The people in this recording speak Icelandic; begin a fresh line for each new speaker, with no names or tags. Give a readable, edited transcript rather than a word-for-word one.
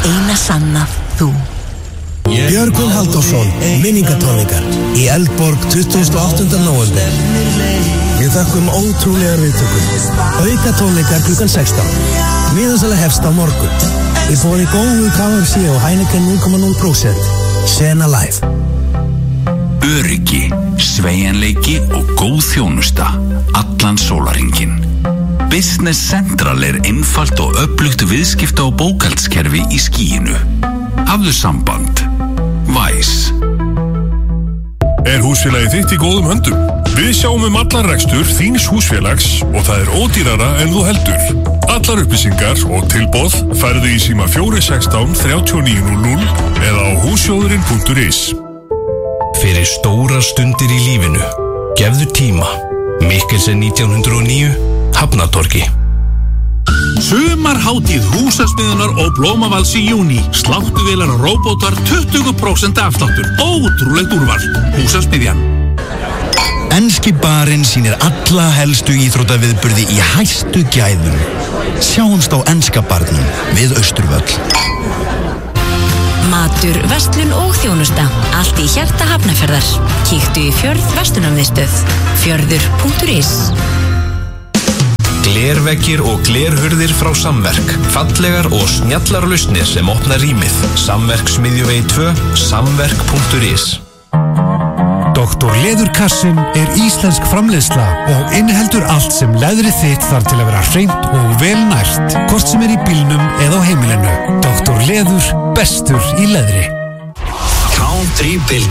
eina sanna þú.
Björgvin Halldórsson, minningatónleikar í Eldborg 28. nóvember. Við þakkum ótrúlegar viðtökur. Aukatónleikar klukkan 16. Miðasala hefst á morgun. Við boði góðu KFC og Heineken 0,0%. Sena Live.
Öryggi, sveigjanleiki og góð þjónusta allan sólarhringinn. Business Central einfalt og öflugt viðskipta og bókhaldskerfi í skýinu. Hafðu samband. Væs.
Húsfélagið þitt í góðum höndum? Við sjáum allan rekstur þíns húsfélags og það ódýrara en þú heldur. Allar upplýsingar og tilboð færðu í síma 416 3900 eða á húsjóðurinn.is.
Fyrir stórar stundir í lífinu. Gefðu tíma. Mikkelsen 1909, Hafnatorgi.
Sumarhátíð Húsasmiðjunar og Blómavals í júní. Sláttuvélar og róbótar 20% afsláttur. Ótrúlegt úrval. Húsasmiðjan.
Enski barinn sýnir alla helstu íþróttaviðburði í hæstu gæðum. Sjáumst á enska barnum við Austurvöll.
Matur, verslun og þjónusta. Allt í hjarta Hafnarfjarðar. Kíktu í Fjörð verslunarmiðstöð. Fjörður.is.
Glerveggir og glerhurðir frá Samverk. Fallegar og snjallar lausnir sem opna rýmið. Samverk Smiðjuvegi 2, samverk.is.
Dr. Leðurkassin íslensk framleiðsla og inniheldur allt sem leðrið þitt þarf til að vera hreint og vel nært. Hvort sem í bílnum eða á heimilinu. Dr. Leður, bestur í leðri.
Country